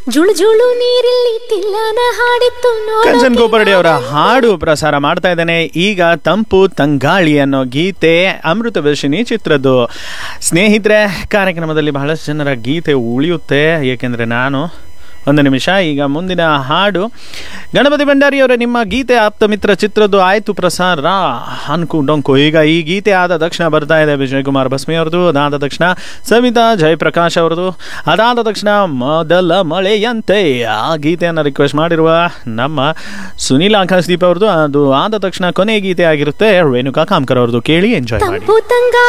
ಜುಳು ಜುಳು ನೀರಲ್ಲಿ ತಿಲ್ಲನ ಹಾಡಿತ್ತು ಕಂಚನ್ ಗೋಪರ್ಡಿ ಅವರ ಹಾಡು ಪ್ರಸಾರ ಮಾಡ್ತಾ ಇದ್ದೇನೆ. ಈಗ ತಂಪು ತಂಗಾಳಿ ಅನ್ನೋ ಗೀತೆ ಅಮೃತ ವರ್ಷಿಣಿ ಚಿತ್ರದ್ದು. ಸ್ನೇಹಿತರೆ, ಕಾರ್ಯಕ್ರಮದಲ್ಲಿ ಬಹಳಷ್ಟು ಜನರ ಗೀತೆ ಉಳಿಯುತ್ತೆ, ಏಕೆಂದರೆ ನಾನು ಒಂದು ನಿಮಿಷ. ಈಗ ಮುಂದಿನ ಹಾಡು ಗಣಪತಿ ಭಂಡಾರಿಯವರ ನಿಮ್ಮ ಗೀತೆ ಆಪ್ತ ಮಿತ್ರ ಚಿತ್ರದ್ದು ಆಯ್ತು ಪ್ರಸಾರ ಅನ್ಕು ಡೊಂಕು. ಈಗ ಈ ಗೀತೆ ಆದ ತಕ್ಷಣ ಬರ್ತಾ ಇದೆ ವಿಜಯಕುಮಾರ್ ಬಸ್ಮಿ ಅವ್ರದ್ದು, ಅದಾದ ತಕ್ಷಣ ಸವಿತಾ ಜಯಪ್ರಕಾಶ್ ಅವ್ರದ್ದು, ಅದಾದ ತಕ್ಷಣ ಮೊದಲ ಮಳೆಯಂತೆ ಆ ಗೀತೆಯನ್ನು ರಿಕ್ವೆಸ್ಟ್ ಮಾಡಿರುವ ನಮ್ಮ ಸುನೀಲ್ ಆಕಾಶದೀಪ್ ಅವ್ರದ್ದು, ಅದು ಆದ ತಕ್ಷಣ ಕೊನೆ ಗೀತೆ ಆಗಿರುತ್ತೆ ರೇಣುಕಾ ಕಾಮ್ಕರ್ ಅವ್ರದ್ದು. ಕೇಳಿ ಎಂಜಾಯ್ ಮಾಡಿ.